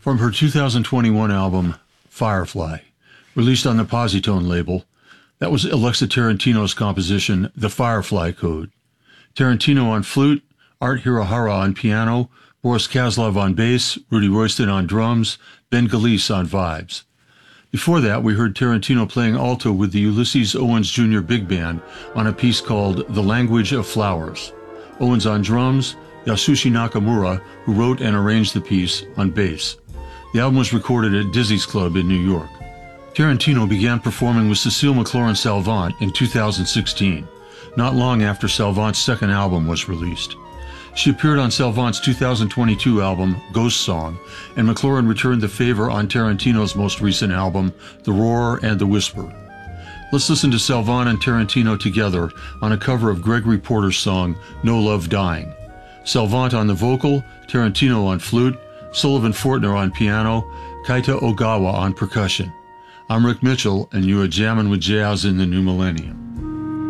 From her 2021 album, Firefly, released on the Positone label, that was Alexa Tarantino's composition, The Firefly Code. Tarantino on flute, Art Hirohara on piano, Boris Kazlov on bass, Rudy Royston on drums, Ben Galice on vibes. Before that, we heard Tarantino playing alto with the Ulysses Owens Jr. Big Band on a piece called The Language of Flowers. Owens on drums, Yasushi Nakamura, who wrote and arranged the piece, on bass. The album was recorded at Dizzy's Club in New York. Tarantino began performing with Cecile McLorin Salvant in 2016, not long after Salvant's second album was released. She appeared on Salvant's 2022 album, Ghost Song, and McLorin returned the favor on Tarantino's most recent album, The Roar and the Whisper. Let's listen to Salvant and Tarantino together on a cover of Gregory Porter's song, No Love Dying. Salvant on the vocal, Tarantino on flute, Sullivan Fortner on piano, Kaita Ogawa on percussion. I'm Rick Mitchell, and you are jamming with Jazz in the New Millennium.